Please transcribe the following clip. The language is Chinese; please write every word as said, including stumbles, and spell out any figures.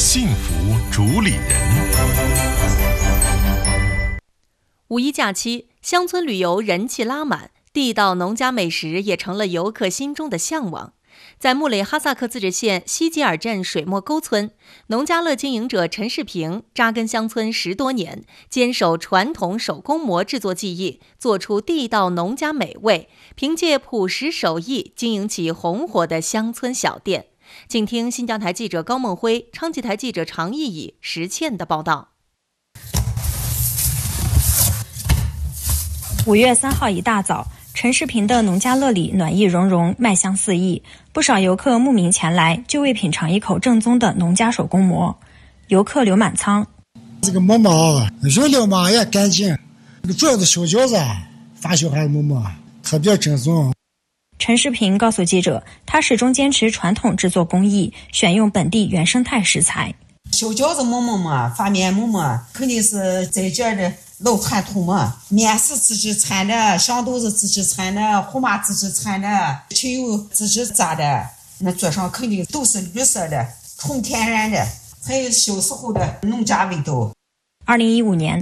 幸福主理人。 五一假期，乡村旅游人气拉满，地道农家美食也成了游客心中的向往。在木垒哈萨克自治县西吉尔镇水墨沟村，农家乐经营者陈世平扎根乡村十多年，坚守传统手工模制作技艺，做出地道农家美味，凭借朴实手艺经营起红火的乡村小店。请听新疆台记者高梦辉、昌吉台记者常毅以、石倩的报道。 五月三号一大早，陈世平的农家乐里暖意融融，麦香四溢，不少游客慕名前来，就为品尝一口正宗的农家手工馍。游客刘满仓： 这个馍馍热了嘛也干净，这个主要的小饺子发小孩馍馍特别正宗。 陈世平告诉记者，他始终坚持传统制作工艺，选用本地原生态食材。 小饺子馍馍嘛，发面馍馍肯定是在这儿的老传统嘛，面是自制产的，香豆是自制产的，胡麻自制产的，芹油自制榨的，那桌上肯定都是绿色的，纯天然的，还有小时候的农家味道。 二零一五年，